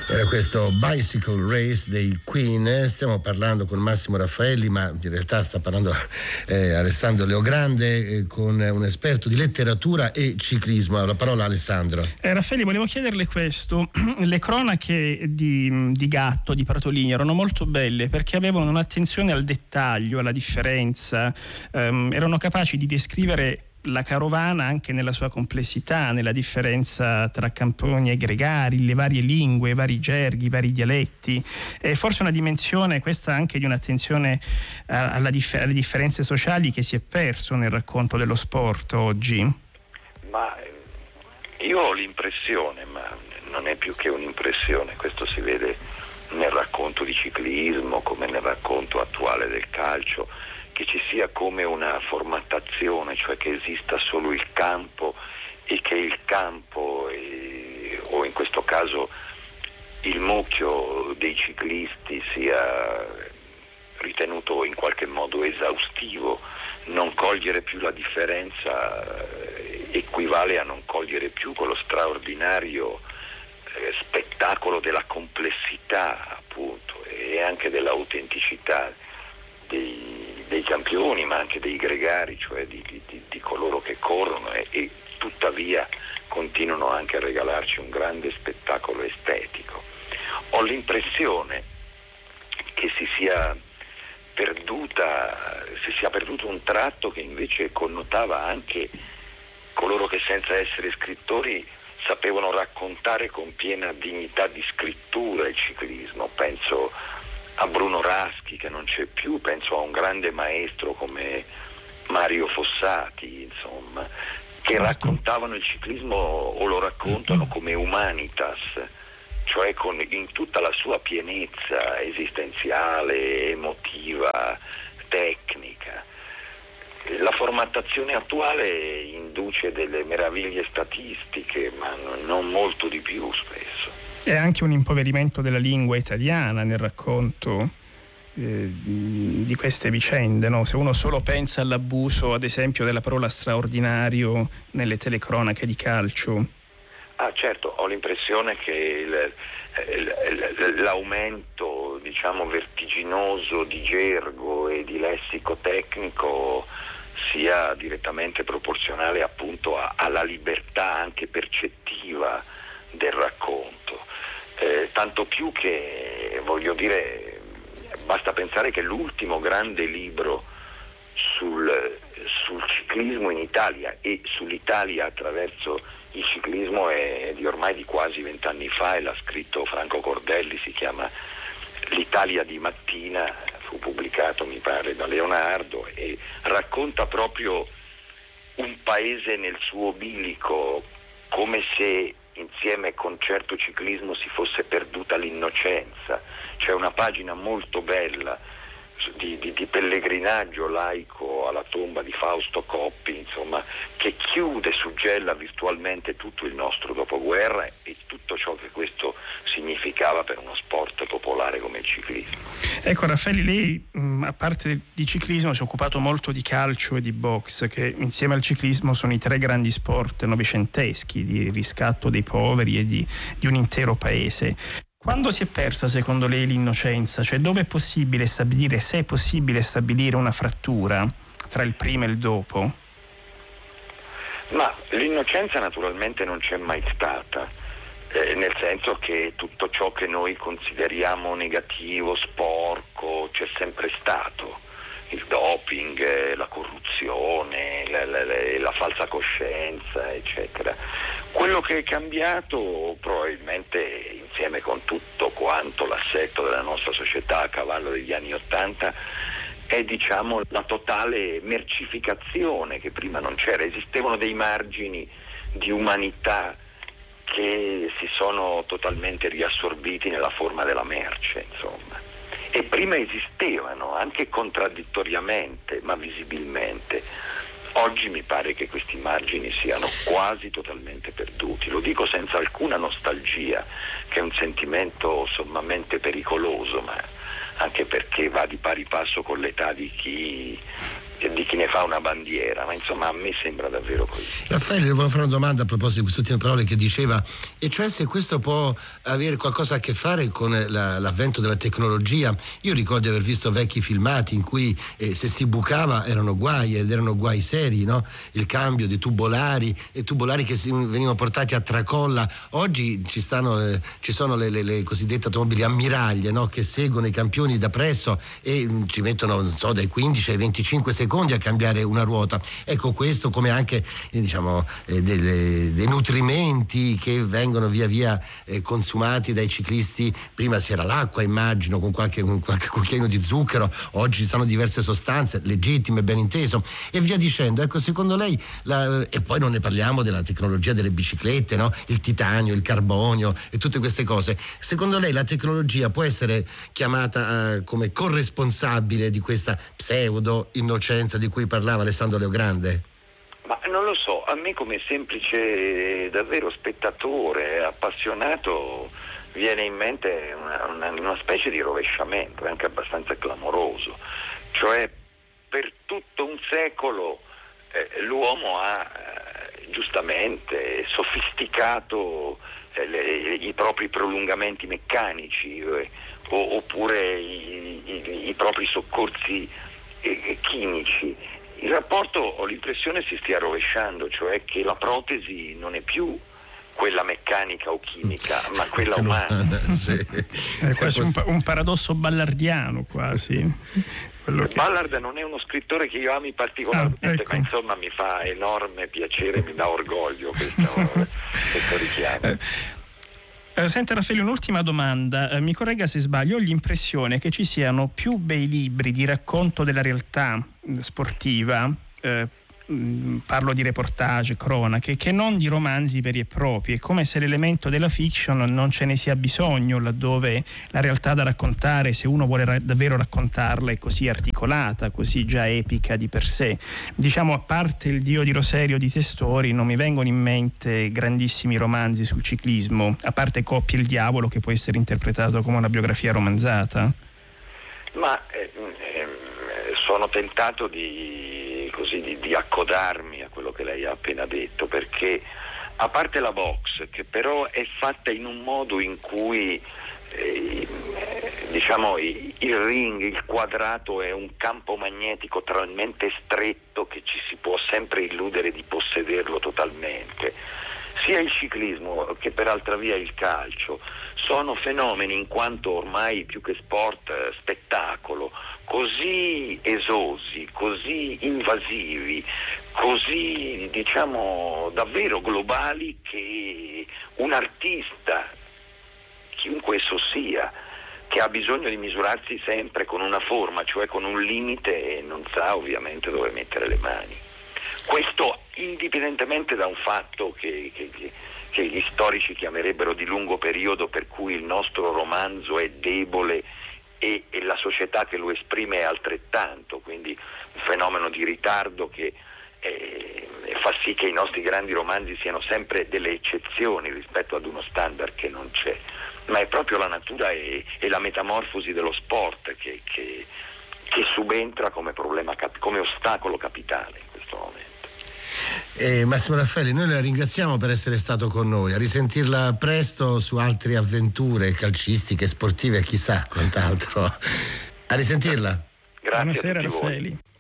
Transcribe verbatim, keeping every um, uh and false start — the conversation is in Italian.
Era questo Bicycle Race dei Queen. Stiamo parlando con Massimo Raffaelli, ma in realtà sta parlando eh, Alessandro Leogrande, eh, con un esperto di letteratura e ciclismo. La parola a Alessandro. Eh, Raffaelli, volevo chiederle questo. Le cronache di, di Gatto, di Pratolini, erano molto belle perché avevano un'attenzione al dettaglio, alla differenza, ehm, erano capaci di descrivere la carovana anche nella sua complessità, nella differenza tra camponi e gregari, le varie lingue, i vari gerghi, i vari dialetti, e forse una dimensione questa anche di un'attenzione alla dif- alle differenze sociali che si è perso nel racconto dello sport oggi. Ma io ho l'impressione, ma non è più che un'impressione, questo si vede nel racconto di ciclismo come nel racconto attuale del calcio, che ci sia come una formattazione, cioè che esista solo il campo e che il campo e, o in questo caso il mucchio dei ciclisti sia ritenuto in qualche modo esaustivo. Non cogliere più la differenza equivale a non cogliere più quello straordinario eh, spettacolo della complessità, appunto, e anche dell'autenticità dei dei campioni, ma anche dei gregari, cioè di, di, di coloro che corrono e, e tuttavia continuano anche a regalarci un grande spettacolo estetico. Ho l'impressione che si sia perduta, si sia perduto un tratto che invece connotava anche coloro che senza essere scrittori sapevano raccontare con piena dignità di scrittura il ciclismo. Penso a Bruno Raschi, che non c'è più, penso a un grande maestro come Mario Fossati, insomma, che raccontavano il ciclismo o lo raccontano come humanitas, cioè con, in tutta la sua pienezza esistenziale, emotiva, tecnica. La formattazione attuale induce delle meraviglie statistiche, ma non molto di più spesso. È anche un impoverimento della lingua italiana nel racconto eh, di queste vicende, no? Se uno solo pensa all'abuso, ad esempio, della parola straordinario nelle telecronache di calcio. Ah, certo, ho l'impressione che il, il, l'aumento, diciamo, vertiginoso di gergo e di lessico tecnico sia direttamente proporzionale appunto a, alla libertà anche percettiva del racconto. Eh, tanto più che, voglio dire, basta pensare che l'ultimo grande libro sul, sul ciclismo in Italia e sull'Italia attraverso il ciclismo è di ormai di quasi vent'anni fa, e l'ha scritto Franco Cordelli, si chiama L'Italia di mattina, fu pubblicato mi pare da Leonardo e racconta proprio un paese nel suo bilico, come se insieme con certo ciclismo si fosse perduta l'innocenza. C'è una pagina molto bella di, di, di pellegrinaggio laico alla tomba di Fausto Coppi, insomma, che chiude, suggella virtualmente tutto il nostro dopoguerra e tutto ciò che questo significava per uno sport popolare come il ciclismo. Ecco, Raffaelli, lei mh, a parte di ciclismo si è occupato molto di calcio e di box, che insieme al ciclismo sono i tre grandi sport novecenteschi di riscatto dei poveri e di, di un intero paese. Quando si è persa secondo lei l'innocenza? Cioè, dove è possibile stabilire, se è possibile stabilire una frattura tra il prima e il dopo? Ma l'innocenza naturalmente non c'è mai stata, eh, nel senso che tutto ciò che noi consideriamo negativo, sporco, c'è sempre stato. Il doping, la corruzione, la, la, la, la falsa coscienza, eccetera. Quello che è cambiato probabilmente, insieme con tutto quanto l'assetto della nostra società a cavallo degli anni Ottanta, è, diciamo, la totale mercificazione che prima non c'era. Esistevano dei margini di umanità che si sono totalmente riassorbiti nella forma della merce, insomma. E prima esistevano, anche contraddittoriamente, ma visibilmente. Oggi mi pare che questi margini siano quasi totalmente perduti. Lo dico senza alcuna nostalgia, che è un sentimento sommamente pericoloso, ma anche perché va di pari passo con l'età di chi di chi ne fa una bandiera, ma insomma a me sembra davvero così. Raffaele, le volevo fare una domanda a proposito di queste ultime parole che diceva, e cioè se questo può avere qualcosa a che fare con la, l'avvento della tecnologia. Io ricordo di aver visto vecchi filmati in cui eh, se si bucava erano guai, ed erano guai seri, no? Il cambio di tubolari e tubolari che si, venivano portati a tracolla. Oggi ci stanno eh, ci sono le, le, le cosiddette automobili ammiraglie, no? Che seguono i campioni da presso e mh, ci mettono, non so, dai quindici ai venticinque secondi a cambiare una ruota. Ecco, questo come anche eh, diciamo eh, delle, dei nutrimenti che vengono via via eh, consumati dai ciclisti. Prima si era l'acqua, immagino, con qualche, con qualche cucchiaino di zucchero, oggi ci sono diverse sostanze legittime, ben inteso, e via dicendo. Ecco, secondo lei la, e poi non ne parliamo della tecnologia delle biciclette, no? Il titanio, il carbonio e tutte queste cose. Secondo lei la tecnologia può essere chiamata eh, come corresponsabile di questa pseudo innocenza di cui parlava Alessandro Leogrande? Ma non lo so, a me come semplice davvero spettatore appassionato viene in mente una, una, una specie di rovesciamento anche abbastanza clamoroso, cioè per tutto un secolo eh, l'uomo ha eh, giustamente sofisticato eh, le, i propri prolungamenti meccanici eh, o, oppure i, i, i propri soccorsi eh, chimici. Il rapporto, ho l'impressione, si stia rovesciando, cioè che la protesi non è più quella meccanica o chimica, ma quella umana. Sì. È quasi un, un paradosso ballardiano, quasi. Quello che... Ballard non è uno scrittore che io ami particolarmente, ah, ecco. Ma insomma mi fa enorme piacere, mi dà orgoglio questo, questo richiamo. Eh. Uh, senta Raffaele, un'ultima domanda, uh, mi corregga se sbaglio, ho l'impressione che ci siano più bei libri di racconto della realtà uh, sportiva, uh, mh, parlo di reportage, cronache, che non di romanzi veri e propri. È come se l'elemento della fiction non ce ne sia bisogno, laddove la realtà da raccontare, se uno vuole ra- davvero raccontarla, è così articolata, così già epica di per sé. Diciamo, a parte Il Dio di Roserio di Testori, non mi vengono in mente grandissimi romanzi sul ciclismo, a parte Coppia il diavolo, che può essere interpretato come una biografia romanzata. Ma eh, eh, sono tentato di, così, di, di accodarmi a quello che lei ha appena detto, perché a parte la box, che però è fatta in un modo in cui eh, diciamo il ring, il quadrato è un campo magnetico talmente stretto che ci si può sempre illudere di possederlo totalmente. Sia il ciclismo che per altra via il calcio sono fenomeni, in quanto ormai più che sport spettacolo, così esosi, così invasivi, così diciamo davvero globali, che un artista, chiunque esso sia, che ha bisogno di misurarsi sempre con una forma, cioè con un limite, e non sa ovviamente dove mettere le mani. Questo indipendentemente da un fatto che, che, che gli storici chiamerebbero di lungo periodo, per cui il nostro romanzo è debole e, e la società che lo esprime è altrettanto, quindi un fenomeno di ritardo che eh, fa sì che i nostri grandi romanzi siano sempre delle eccezioni rispetto ad uno standard che non c'è, ma è proprio la natura e, e la metamorfosi dello sport che, che, che subentra come problema, come ostacolo capitale in questo momento. Eh, Massimo Raffaele, noi la ringraziamo per essere stato con noi, a risentirla presto su altre avventure calcistiche, sportive e chissà quant'altro. A risentirla. Grazie. Buonasera a tutti voi. Raffaele.